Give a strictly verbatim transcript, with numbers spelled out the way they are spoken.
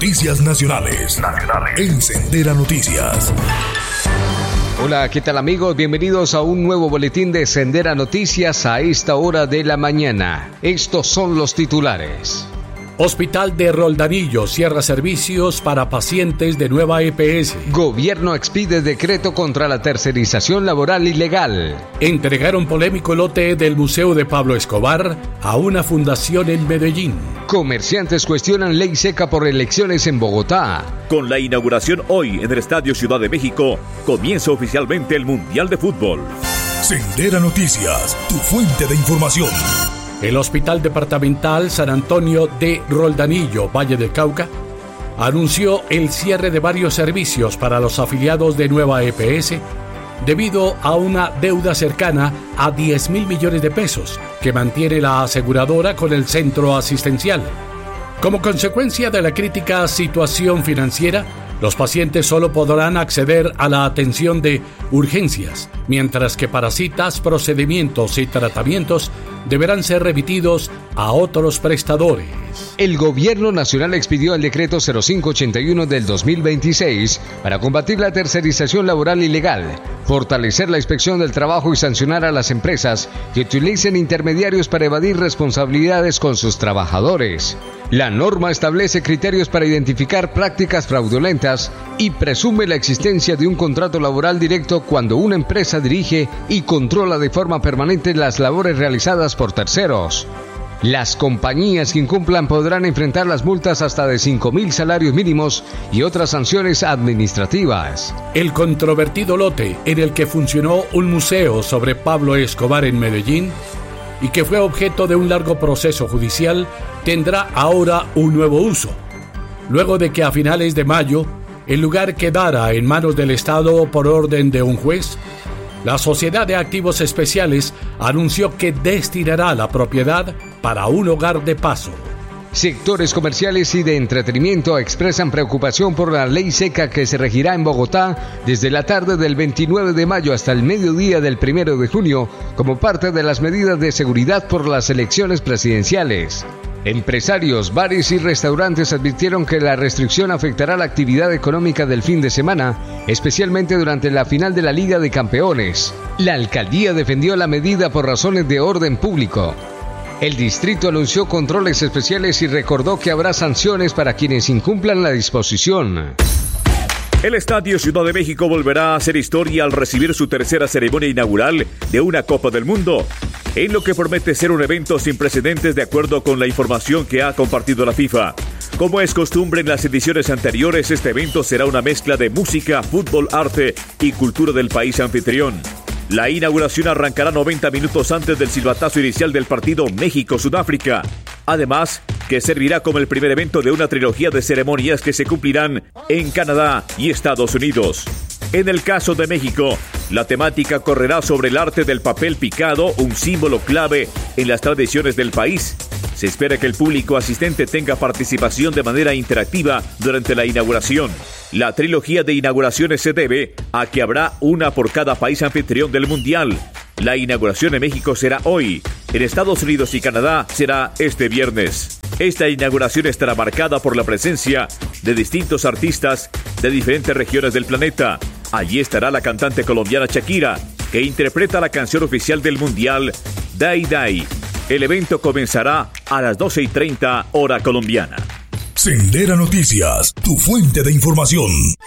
Noticias nacionales. Nacionales. En Sendera Noticias. Hola, ¿qué tal amigos? Bienvenidos a un nuevo boletín de Sendera Noticias a esta hora de la mañana. Estos son los titulares. Hospital de Roldanillo cierra servicios para pacientes de nueva E P S. Gobierno expide decreto contra la tercerización laboral ilegal. Entregaron polémico lote del Museo de Pablo Escobar a una fundación en Medellín. Comerciantes cuestionan ley seca por elecciones en Bogotá. Con la inauguración hoy en el Estadio Ciudad de México, comienza oficialmente el Mundial de Fútbol. Sendera Noticias, tu fuente de información. El Hospital Departamental San Antonio de Roldanillo, Valle del Cauca, anunció el cierre de varios servicios para los afiliados de nueva E P S debido a una deuda cercana a diez mil millones de pesos que mantiene la aseguradora con el centro asistencial. Como consecuencia de la crítica situación financiera, los pacientes solo podrán acceder a la atención de urgencias, mientras que para citas, procedimientos y tratamientos deberán ser remitidos a otros prestadores. El Gobierno Nacional expidió el decreto cero cinco ochenta y uno del dos mil veintiséis para combatir la tercerización laboral ilegal, fortalecer la inspección del trabajo y sancionar a las empresas que utilicen intermediarios para evadir responsabilidades con sus trabajadores. La norma establece criterios para identificar prácticas fraudulentas y presume la existencia de un contrato laboral directo cuando una empresa dirige y controla de forma permanente las labores realizadas por terceros. Las compañías que incumplan podrán enfrentar las multas hasta de cinco mil salarios mínimos y otras sanciones administrativas. El controvertido lote en el que funcionó un museo sobre Pablo Escobar en Medellín y que fue objeto de un largo proceso judicial, tendrá ahora un nuevo uso. Luego de que a finales de mayo el lugar quedara en manos del Estado por orden de un juez, la Sociedad de Activos Especiales anunció que destinará la propiedad para un hogar de paso. Sectores comerciales y de entretenimiento expresan preocupación por la ley seca que se regirá en Bogotá desde la tarde del veintinueve de mayo hasta el mediodía del primero de junio como parte de las medidas de seguridad por las elecciones presidenciales. Empresarios, bares y restaurantes advirtieron que la restricción afectará la actividad económica del fin de semana, especialmente durante la final de la Liga de Campeones. La alcaldía defendió la medida por razones de orden público. El distrito anunció controles especiales y recordó que habrá sanciones para quienes incumplan la disposición. El Estadio Ciudad de México volverá a hacer historia al recibir su tercera ceremonia inaugural de una Copa del Mundo, en lo que promete ser un evento sin precedentes de acuerdo con la información que ha compartido la FIFA. Como es costumbre en las ediciones anteriores, este evento será una mezcla de música, fútbol, arte y cultura del país anfitrión. La inauguración arrancará noventa minutos antes del silbatazo inicial del partido México-Sudáfrica. Además, que servirá como el primer evento de una trilogía de ceremonias que se cumplirán en Canadá y Estados Unidos. En el caso de México, la temática correrá sobre el arte del papel picado, un símbolo clave en las tradiciones del país. Se espera que el público asistente tenga participación de manera interactiva durante la inauguración. La trilogía de inauguraciones se debe a que habrá una por cada país anfitrión del Mundial. La inauguración en México será hoy. En Estados Unidos y Canadá será este viernes. Esta inauguración estará marcada por la presencia de distintos artistas de diferentes regiones del planeta. Allí estará la cantante colombiana Shakira, que interpreta la canción oficial del Mundial, Day Day. El evento comenzará a las doce y treinta hora colombiana. Sendera Noticias, tu fuente de información.